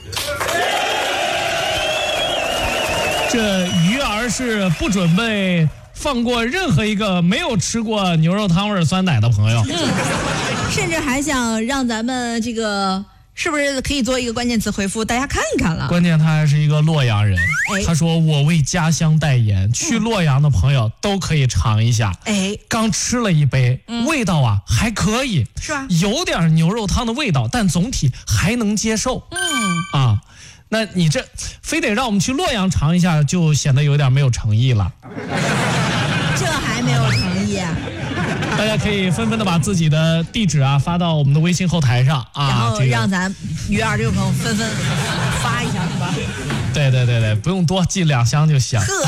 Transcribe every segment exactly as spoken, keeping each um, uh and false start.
这鱼儿是不准备放过任何一个没有吃过牛肉汤味酸奶的朋友， 嗯，甚至还想让咱们这个是不是可以做一个关键词回复，大家看一看了。 关键他还是一个洛阳人， 哎、 他说我为家乡代言，去洛阳的朋友都可以尝一下。 哎， 刚吃了一杯，嗯、味道啊还可以， 是吧？ 有点牛肉汤的味道，但总体还能接受。嗯啊。那你这非得让我们去洛阳尝一下，就显得有点没有诚意了。 这还没有诚意、啊。 大家可以纷纷的把自己的地址啊发到我们的微信后台上啊， 然后让咱鱼儿这个朋友纷纷发一下，是吧？ 对对对对，不用多，寄两箱就行。 呵。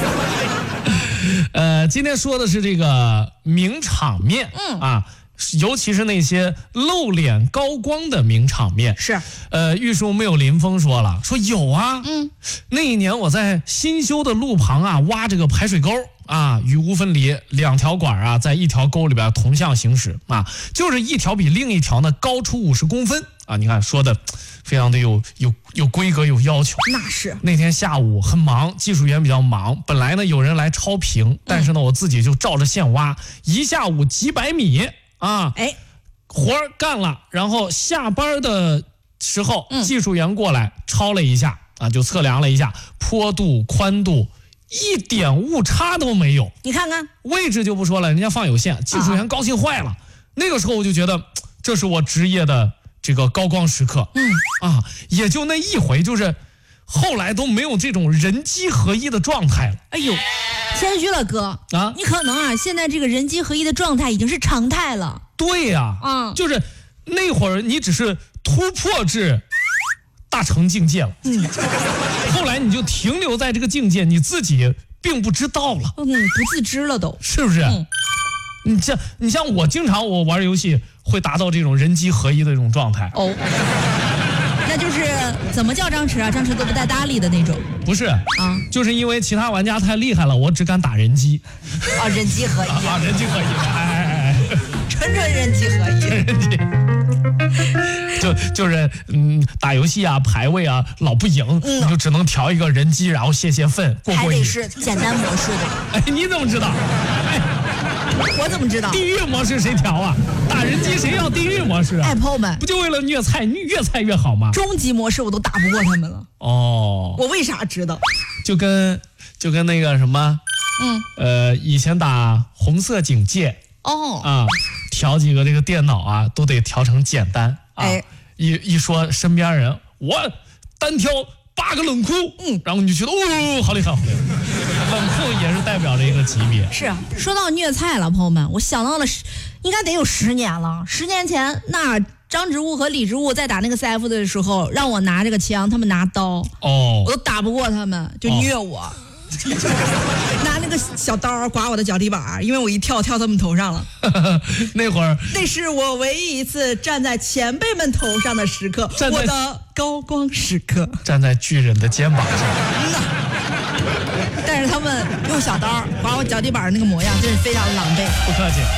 呃，今天说的是这个名场面， 嗯啊。尤其是那些露脸高光的名场面， 是， 呃，玉树没有林峰说了，说有啊，嗯，那一年我在新修的路旁啊挖这个排水沟啊，与无分离，两条管啊在一条沟里边同向行驶啊，就是一条比另一条呢高出五十公分啊，你看说的非常的有有有规格有要求。 那是那天下午很忙，技术员比较忙，本来呢有人来超频，但是呢我自己就照着线挖，一下午几百米。啊， 哎， 活儿干了，然后下班的时候， 嗯、 技术员过来抄了一下啊，就测量了一下坡度、宽度，一点误差都没有。 你看看位置就不说了，人家放有线，技术员高兴坏了。啊、那个时候我就觉得，这是我职业的这个高光时刻。嗯啊，也就那一回，就是后来都没有这种人机合一的状态了。 哎呦。谦虚了哥啊，你可能啊，现在这个人机合一的状态已经是常态了。 对呀、啊，嗯，就是那会儿你只是突破至大成境界了，嗯，后来你就停留在这个境界，你自己并不知道了， 嗯，不自知了都， 是不是？嗯，你像你像我经常我玩游戏会达到这种人机合一的这种状态哦。那就是怎么叫张弛啊？张弛都不带搭理的那种。 不是啊，就是因为其他玩家太厉害了，我只敢打人机。 啊，人机合一啊，人机合一，哎哎哎， 纯纯人机合一。 人机，就就是嗯，打游戏啊，排位啊，老不赢，嗯、你就只能调一个人机，然后泄泄愤，过过瘾。 还得是简单模式的。 哎，你怎么知道？哎。 我怎么知道？ 地狱模式谁调啊？打人机谁要地狱模式啊？ 哎，朋友们， 不就为了虐菜，越菜越好吗？ 终极模式我都打不过他们了。哦，我为啥知道？ 就跟就跟那个什么，嗯，呃，以前打红色警戒，哦，啊，调几个这个电脑啊，都得调成简单啊。哎，一一说身边人，我单挑八个冷酷，嗯，然后你就觉得哦，好厉害，好厉害。冷酷也是代表着一个级别。 是啊，说到虐菜了，朋友们，我想到了，应该得有十年了。十年前，那张植物和李植物在打那个 C F 的时候，让我拿这个枪，他们拿刀，哦，我都打不过他们，就虐我，哦、拿那个小刀刮我的脚底板，因为我一跳跳他们头上了。 那会儿， 那是我唯一一次站在前辈们头上的时刻，我的高光时刻， 站在巨人的肩膀上。 嗯但是他们用小刀刮我脚底板那个模样，真是非常狼狈。 不客气。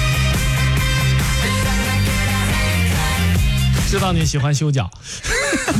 知道你喜欢修脚。